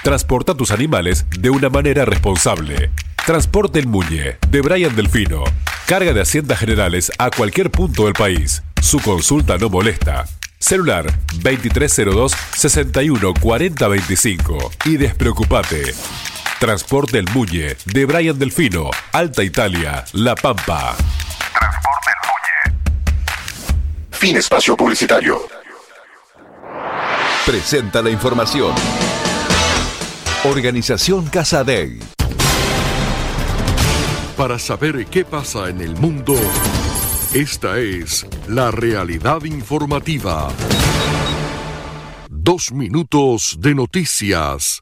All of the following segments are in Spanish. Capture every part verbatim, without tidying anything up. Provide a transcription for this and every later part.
Transporta tus animales de una manera responsable. Transporte El Muñe, de Brian Delfino. Carga de Haciendas Generales a cualquier punto del país. Su consulta no molesta. Celular veintitrés cero dos, sesenta y uno, cuarenta veinticinco. Y despreocupate. Transporte El Muñe, de Brian Delfino. Alta Italia, La Pampa. Transporte El Muñe. Fin espacio publicitario. Presenta la información. Organización Casa Dei. Para saber qué pasa en el mundo, esta es la realidad informativa. Dos minutos de noticias.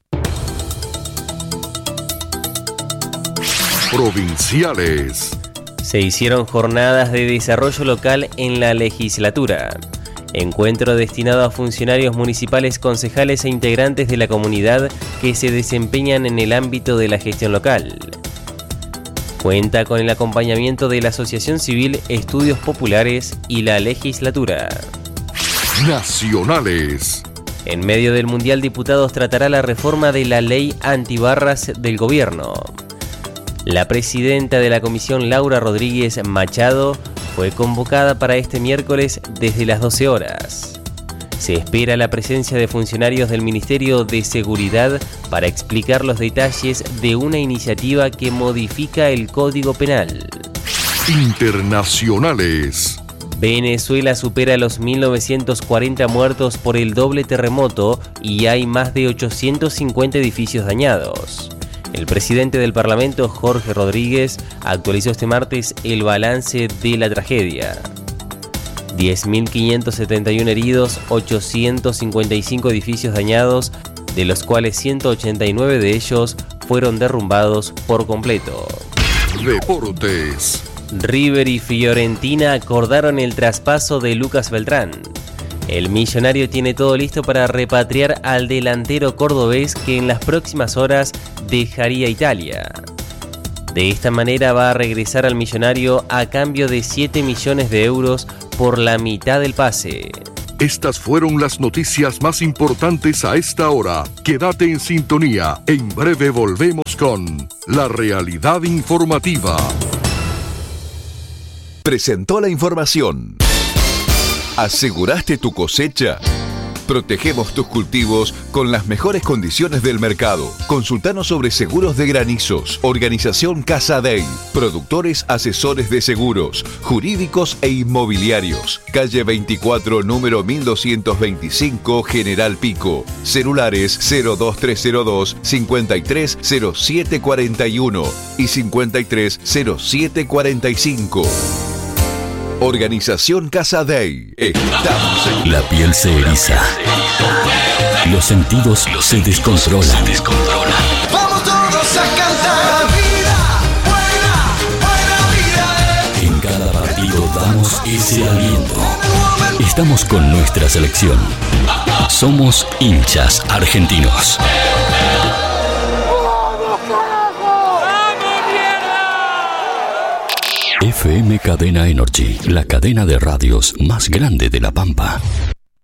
Provinciales. Se hicieron jornadas de desarrollo local en la legislatura. Encuentro destinado a funcionarios municipales, concejales e integrantes de la comunidad que se desempeñan en el ámbito de la gestión local. Cuenta con el acompañamiento de la Asociación Civil Estudios Populares y la legislatura. Nacionales. En medio del Mundial, Diputados tratará la reforma de la ley antibarras del gobierno. La presidenta de la comisión, Laura Rodríguez Machado, fue convocada para este miércoles desde las doce horas. Se espera la presencia de funcionarios del Ministerio de Seguridad para explicar los detalles de una iniciativa que modifica el Código Penal. Internacionales. Venezuela supera los mil novecientos cuarenta muertos por el doble terremoto y hay más de ochocientos cincuenta edificios dañados. El presidente del Parlamento, Jorge Rodríguez, actualizó este martes el balance de la tragedia. diez mil quinientos setenta y uno heridos, ochocientos cincuenta y cinco edificios dañados, de los cuales ciento ochenta y nueve de ellos fueron derrumbados por completo. Deportes. River y Fiorentina acordaron el traspaso de Lucas Beltrán. El millonario tiene todo listo para repatriar al delantero cordobés que en las próximas horas dejaría Italia. De esta manera va a regresar al millonario a cambio de siete millones de euros por la mitad del pase. Estas fueron las noticias más importantes a esta hora. Quédate en sintonía. En breve volvemos con La Realidad Informativa. Presentó la información. ¿Aseguraste tu cosecha? Protegemos tus cultivos con las mejores condiciones del mercado. Consultanos sobre seguros de granizos. Organización Casa Dei. Productores asesores de seguros, jurídicos e inmobiliarios. Calle veinticuatro, número mil doscientos veinticinco, General Pico. Celulares cero dos tres cero dos, cincuenta y tres cero siete cuarenta y uno y cincuenta y tres cero siete cuarenta y cinco. Organización Casa Dei. Estamos en... La piel se eriza. Los sentidos se descontrolan. Vamos todos a cantar. Vida, buena, buena vida. En cada partido damos ese aliento. Estamos con nuestra selección. Somos hinchas argentinos. F M Cadena Energy, la cadena de radios más grande de La Pampa.